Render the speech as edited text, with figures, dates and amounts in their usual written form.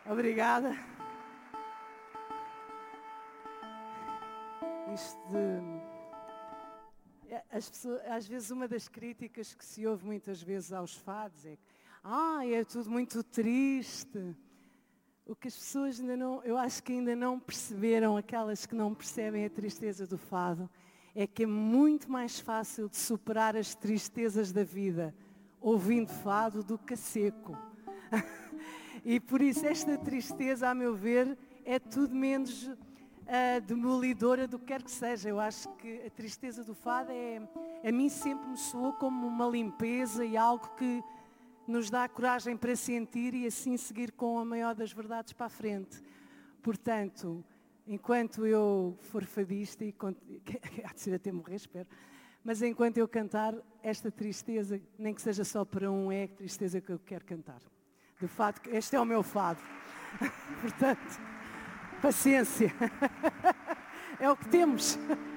Obrigada. As pessoas, às vezes uma das críticas que se ouve muitas vezes aos fados é que é tudo muito triste. O que as pessoas eu acho que ainda não perceberam, aquelas que não percebem a tristeza do fado, é que é muito mais fácil de superar as tristezas da vida ouvindo fado do que a seco. E por isso esta tristeza, a meu ver, é tudo menos demolidora do que quer que seja. Eu acho que a tristeza do fado a mim sempre me soou como uma limpeza e algo que nos dá coragem para sentir e assim seguir com a maior das verdades para a frente. Portanto, enquanto eu for fadista, e há de ser até morrer, espero, mas enquanto eu cantar, esta tristeza, nem que seja só para é a tristeza que eu quero cantar. Do fado, este é o meu fado. Portanto, paciência. É o que temos.